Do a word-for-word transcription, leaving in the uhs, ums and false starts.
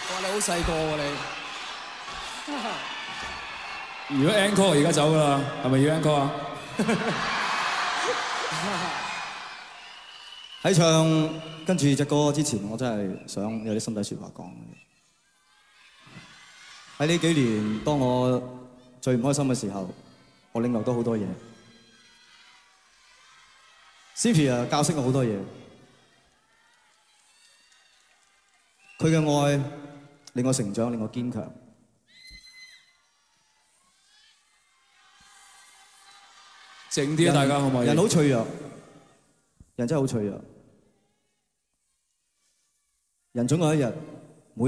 哇！你好細個喎你。 如果 encore 而家走㗎啦，係咪要 encore 啊？ 喺唱跟住隻歌之前，我真係想有啲心底説話講。喺呢幾年，當我最唔開心嘅時候，我領略到好多嘢。Cynthia 教識我好多嘢，佢嘅愛令我成長，令我堅強。 靜啲啊，大家可唔可以？ 人好脆弱，人真係好脆弱。人總有一日